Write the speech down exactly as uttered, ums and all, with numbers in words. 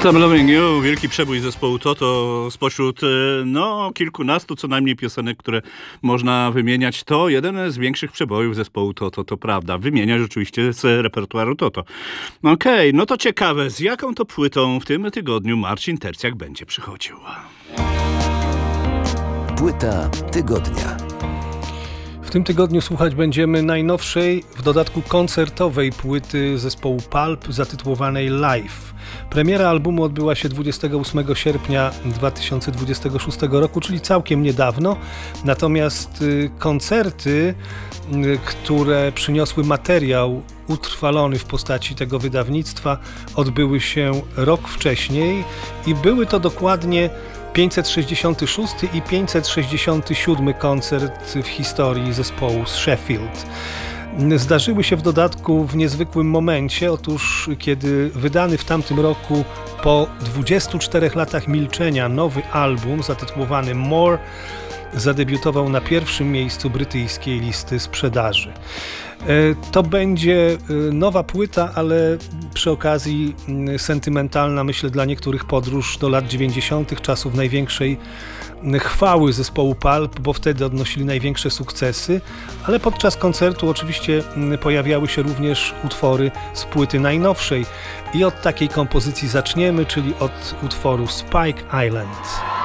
Some Loving You, wielki przebój zespołu Toto spośród no, kilkunastu co najmniej piosenek, które można wymieniać. To jeden z większych przebojów zespołu Toto, to prawda. Wymieniać oczywiście z repertuaru Toto. Okej, okay, no to ciekawe, z jaką to płytą w tym tygodniu Marcin Tercjak będzie przychodził. Płyta tygodnia. W tym tygodniu słuchać będziemy najnowszej, w dodatku koncertowej płyty zespołu Pulp zatytułowanej Live. Premiera albumu odbyła się dwudziestego ósmego sierpnia dwa tysiące dwudziestego szóstego roku, czyli całkiem niedawno. Natomiast koncerty, które przyniosły materiał utrwalony w postaci tego wydawnictwa, odbyły się rok wcześniej i były to dokładnie pięćset sześćdziesiąty szósty i pięćset sześćdziesiąty siódmy koncert w historii zespołu z Sheffield. Zdarzyły się w dodatku w niezwykłym momencie, otóż kiedy wydany w tamtym roku po dwudziestu czterech latach milczenia nowy album zatytułowany More zadebiutował na pierwszym miejscu brytyjskiej listy sprzedaży. To będzie nowa płyta, ale przy okazji sentymentalna, myślę, dla niektórych podróż do lat dziewięćdziesiątych, czasów największej chwały zespołu Pulp, bo wtedy odnosili największe sukcesy, ale podczas koncertu oczywiście pojawiały się również utwory z płyty najnowszej i od takiej kompozycji zaczniemy, czyli od utworu Spike Island.